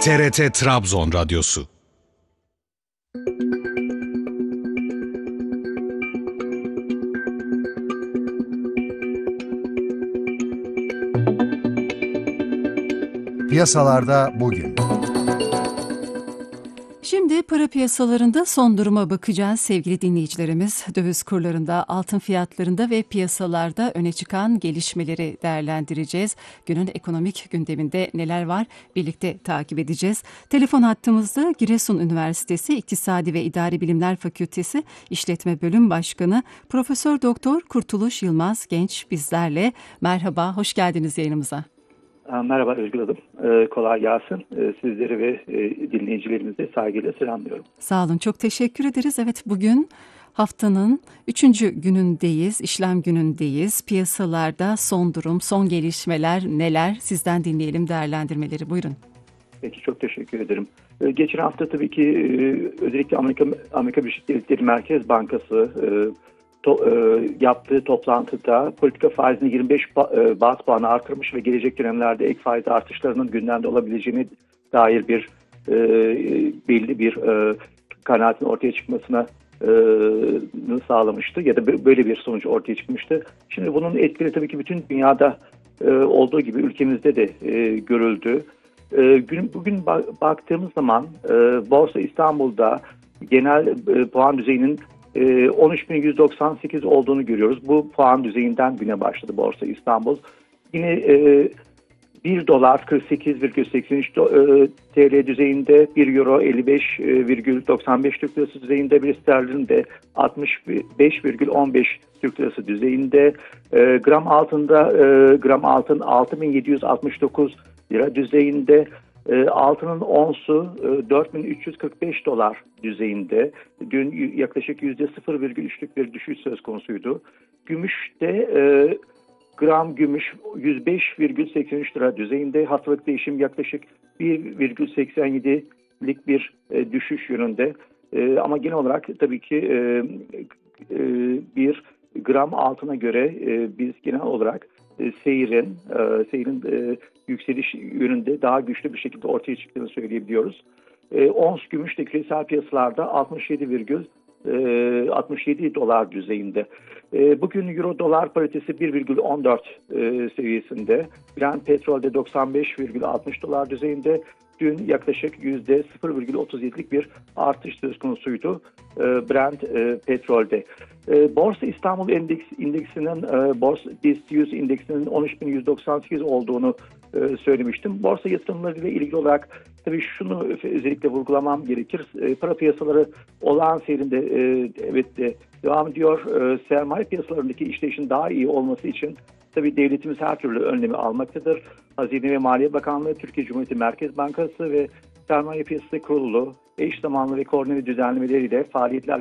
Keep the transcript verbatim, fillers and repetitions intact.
T R T Trabzon Radyosu. Piyasalarda bugün. Şimdi para piyasalarında son duruma bakacağız sevgili dinleyicilerimiz. Döviz kurlarında, altın fiyatlarında ve piyasalarda öne çıkan gelişmeleri değerlendireceğiz. Günün ekonomik gündeminde neler var birlikte takip edeceğiz. Telefon hattımızda Giresun Üniversitesi İktisadi ve İdari Bilimler Fakültesi İşletme Bölüm Başkanı Profesör Doktor Kurtuluş Yılmaz Genç bizlerle. Merhaba, hoş geldiniz yayınımıza. Merhaba Özgür Hanım. Ee, kolay gelsin. Ee, sizleri ve e, dinleyicilerimizi saygıyla selamlıyorum. Sağ olun, çok teşekkür ederiz. Evet, bugün haftanın üçüncü günündeyiz, işlem günündeyiz. Piyasalarda son durum, son gelişmeler neler? Sizden dinleyelim değerlendirmeleri. Buyurun. Peki, çok teşekkür ederim. Ee, geçen hafta tabii ki e, özellikle Amerika, Amerika Birleşik Devletleri Merkez Bankası e, To, e, yaptığı toplantıda politika faizini yirmi beş ba- e, baz puanı artırmış ve gelecek dönemlerde ek faiz artışlarının gündemde olabileceğine dair bir e, belli bir e, kanaatin ortaya çıkmasına e, sağlamıştı ya da böyle bir sonuç ortaya çıkmıştı. Şimdi bunun etkileri tabii ki bütün dünyada e, olduğu gibi ülkemizde de e, görüldü. E, gün, bugün ba- baktığımız zaman e, Borsa İstanbul'da genel e, puan düzeyinin on üç bin yüz doksan sekiz olduğunu görüyoruz. Bu puan düzeyinden güne başladı Borsa İstanbul. Yine e, bir dolar kırk sekiz virgül seksen üç T L düzeyinde, bir euro elli beş virgül doksan beş Türk lirası düzeyinde, bir sterlin de altmış beş virgül on beş Türk lirası düzeyinde. E, gram altında e, gram altın altı bin yedi yüz altmış dokuz lira düzeyinde. E, altının onsu e, dört bin üç yüz kırk beş dolar düzeyinde. Dün yaklaşık yüzde sıfır virgül üçlük bir düşüş söz konusuydu. Gümüşte e, gram gümüş yüz beş virgül seksen üç lira düzeyinde. Haftalık değişim yaklaşık bir virgül seksen yedilik bir e, düşüş yönünde. E, ama genel olarak tabii ki e, e, bir gram altına göre e, biz genel olarak e, seyrin, e, seyrin e, yükseliş yönünde daha güçlü bir şekilde ortaya çıktığını söyleyebiliyoruz. E, ons gümüş de küresel piyasalarda altmış yedi virgül altmış yedi dolar düzeyinde. E, bugün euro dolar paritesi bir virgül on dört e, seviyesinde. Brent petrolde doksan beş virgül altmış dolar düzeyinde. Dün yaklaşık yüzde sıfır virgül otuz yedilik bir artış söz konusuydu e, Brent e, petrolde. E, Borsa İstanbul Endeks, indeksinin e, Borsa BIST yüz indeksinin on üç bin yüz doksan sekiz olduğunu e, söylemiştim. Borsa yatırımları ile ilgili olarak tabii şunu özellikle vurgulamam gerekir. E, para piyasaları olağan seyrinde e, evet de devam ediyor. E, sermaye piyasalarındaki işleyişin daha iyi olması için tabii devletimiz her türlü önlemi almaktadır. Hazine ve Maliye Bakanlığı, Türkiye Cumhuriyeti Merkez Bankası ve Sermaye Piyasası Kurulu eş zamanlı ve koordineli düzenlemeleriyle faaliyetler